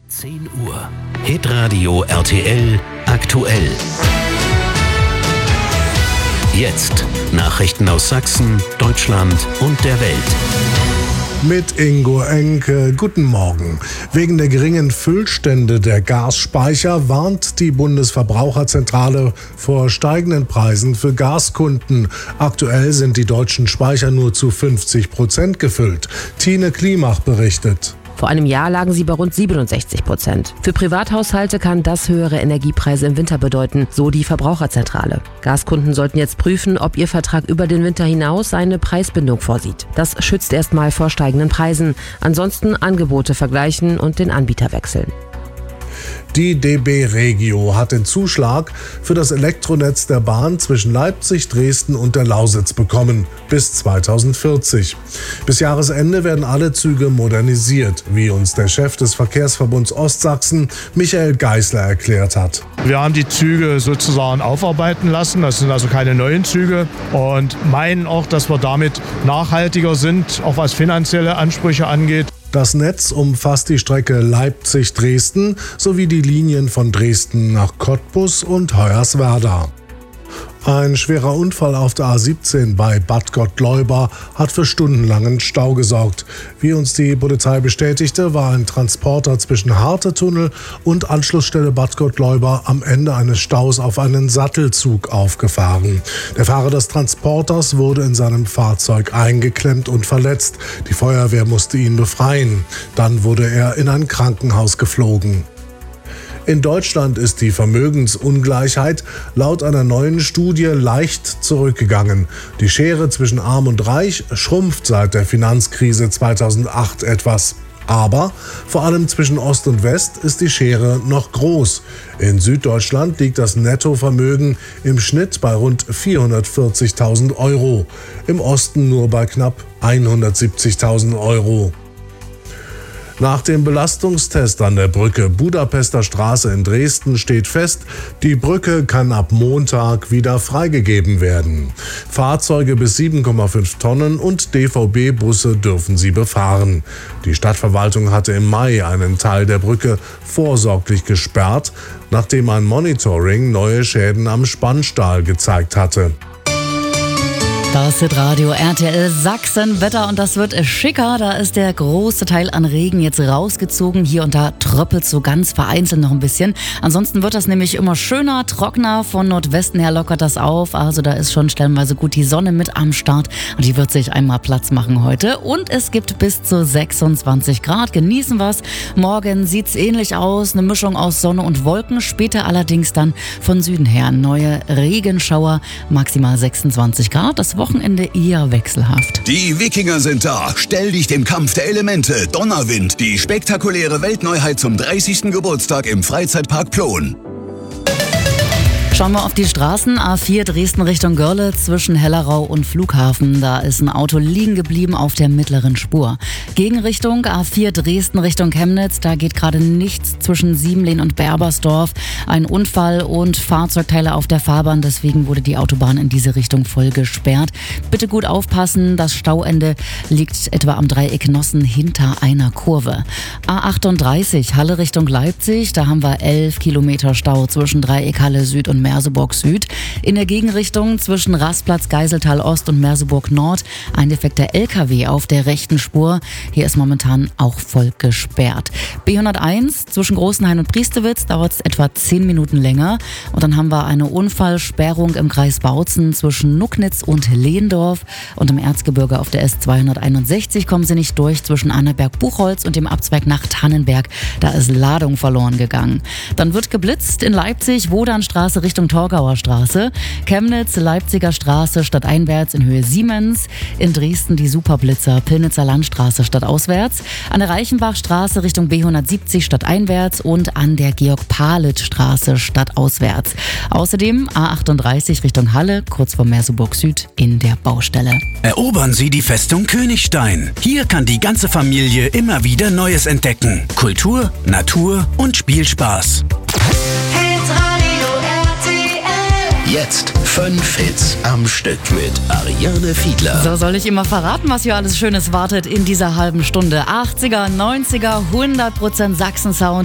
10 Uhr. Hitradio RTL aktuell. Jetzt Nachrichten aus Sachsen, Deutschland und der Welt. Mit Ingo Enke. Guten Morgen. Wegen der geringen Füllstände der Gasspeicher warnt die Bundesverbraucherzentrale vor steigenden Preisen für Gaskunden. Aktuell sind die deutschen Speicher nur zu 50% gefüllt. Tine Klimach berichtet. Vor einem Jahr lagen sie bei rund 67%. Für Privathaushalte kann das höhere Energiepreise im Winter bedeuten, so die Verbraucherzentrale. Gaskunden sollten jetzt prüfen, ob ihr Vertrag über den Winter hinaus eine Preisbindung vorsieht. Das schützt erstmal vor steigenden Preisen. Ansonsten Angebote vergleichen und den Anbieter wechseln. Die DB Regio hat den Zuschlag für das Elektronetz der Bahn zwischen Leipzig, Dresden und der Lausitz bekommen, bis 2040. Bis Jahresende werden alle Züge modernisiert, wie uns der Chef des Verkehrsverbunds Ostsachsen, Michael Geisler, erklärt hat. Wir haben die Züge sozusagen aufarbeiten lassen, das sind also keine neuen Züge und meinen auch, dass wir damit nachhaltiger sind, auch was finanzielle Ansprüche angeht. Das Netz umfasst die Strecke Leipzig-Dresden sowie die Linien von Dresden nach Cottbus und Hoyerswerda. Ein schwerer Unfall auf der A17 bei Bad Gottleuba hat für stundenlangen Stau gesorgt. Wie uns die Polizei bestätigte, war ein Transporter zwischen Hartetunnel und Anschlussstelle Bad Gottleuba am Ende eines Staus auf einen Sattelzug aufgefahren. Der Fahrer des Transporters wurde in seinem Fahrzeug eingeklemmt und verletzt. Die Feuerwehr musste ihn befreien. Dann wurde er in ein Krankenhaus geflogen. In Deutschland ist die Vermögensungleichheit laut einer neuen Studie leicht zurückgegangen. Die Schere zwischen Arm und Reich schrumpft seit der Finanzkrise 2008 etwas. Aber vor allem zwischen Ost und West ist die Schere noch groß. In Süddeutschland liegt das Nettovermögen im Schnitt bei rund 440.000 Euro, im Osten nur bei knapp 170.000 Euro. Nach dem Belastungstest an der Brücke Budapester Straße in Dresden steht fest, die Brücke kann ab Montag wieder freigegeben werden. Fahrzeuge bis 7,5 Tonnen und DVB-Busse dürfen sie befahren. Die Stadtverwaltung hatte im Mai einen Teil der Brücke vorsorglich gesperrt, nachdem ein Monitoring neue Schäden am Spannstahl gezeigt hatte. Das Hitradio RTL Sachsen Wetter und das wird schicker. Da ist der große Teil an Regen jetzt rausgezogen. Hier und da tröppelt so ganz vereinzelt noch ein bisschen. Ansonsten wird das nämlich immer schöner, trockener. Von Nordwesten her lockert das auf. Also da ist schon stellenweise gut die Sonne mit am Start. Und die wird sich einmal Platz machen heute. Und es gibt bis zu 26 Grad. Genießen wir's. Morgen sieht's ähnlich aus. Eine Mischung aus Sonne und Wolken. Später allerdings dann von Süden her neue Regenschauer. Maximal 26 Grad. Das Wochenende eher wechselhaft. Die Wikinger sind da. Stell dich dem Kampf der Elemente. Donnerwind, die spektakuläre Weltneuheit zum 30. Geburtstag im Freizeitpark Plon. Schauen wir auf die Straßen. A4 Dresden Richtung Görlitz zwischen Hellerau und Flughafen. Da ist ein Auto liegen geblieben auf der mittleren Spur. Gegenrichtung A4 Dresden Richtung Chemnitz. Da geht gerade nichts zwischen Siemlehn und Berbersdorf. Ein Unfall und Fahrzeugteile auf der Fahrbahn. Deswegen wurde die Autobahn in diese Richtung voll gesperrt. Bitte gut aufpassen. Das Stauende liegt etwa am Dreieck Nossen hinter einer Kurve. A38 Halle Richtung Leipzig. Da haben wir 11 Kilometer Stau zwischen Dreieck Halle Süd und Merseburg Süd. In der Gegenrichtung zwischen Rastplatz Geiseltal Ost und Merseburg Nord ein defekter LKW auf der rechten Spur. Hier ist momentan auch voll gesperrt. B101 zwischen Großenhain und Priestewitz dauert es etwa 10 Minuten länger. Und dann haben wir eine Unfallsperrung im Kreis Bautzen zwischen Nucknitz und Lehndorf. Und im Erzgebirge auf der S261 kommen sie nicht durch zwischen Annaberg-Buchholz und dem Abzweig nach Tannenberg. Da ist Ladung verloren gegangen. Dann wird geblitzt in Leipzig, Wodanstraße Richtung Torgauer Straße, Chemnitz, Leipziger Straße stadteinwärts in Höhe Siemens, in Dresden die Superblitzer, Pillnitzer Landstraße stadtauswärts, an der Reichenbachstraße Richtung B170 stadteinwärts und an der Georg-Palitz-Straße stadtauswärts. Außerdem A38 Richtung Halle, kurz vor Merseburg Süd in der Baustelle. Erobern Sie die Festung Königstein. Hier kann die ganze Familie immer wieder Neues entdecken. Kultur, Natur und Spielspaß. Jetzt 5 Hits am Stück mit Ariane Fiedler. So, soll ich immer verraten, was hier alles Schönes wartet in dieser halben Stunde? 80er, 90er, 100% Sachsen-Sound.